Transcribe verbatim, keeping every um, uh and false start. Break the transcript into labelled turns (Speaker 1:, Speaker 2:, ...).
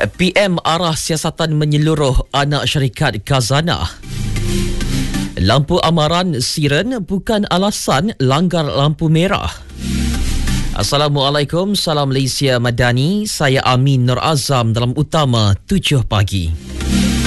Speaker 1: P M arah siasatan menyeluruh anak syarikat Khazanah. Lampu amaran siren bukan alasan langgar lampu merah. Assalamualaikum, salam Malaysia Madani. Saya Amin Nur Azam dalam Utama tujuh pagi.